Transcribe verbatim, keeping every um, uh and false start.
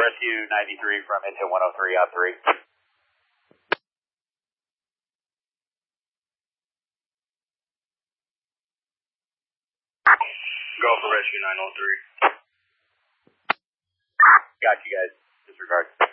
Rescue ninety-three from Intel one oh three on three. Go for Rescue nine oh three. Got you guys. Disregard.